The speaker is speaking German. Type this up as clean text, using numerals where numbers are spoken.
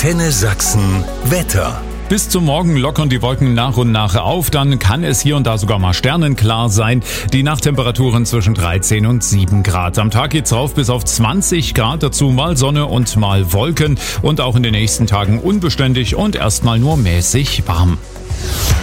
Antenne Sachsen Wetter. Bis zum Morgen lockern die Wolken nach und nach auf, dann kann es hier und da sogar mal sternenklar sein. Die Nachttemperaturen zwischen 13 und 7 Grad. Am Tag geht's rauf bis auf 20 Grad, dazu mal Sonne und mal Wolken und auch in den nächsten Tagen unbeständig und erstmal nur mäßig warm.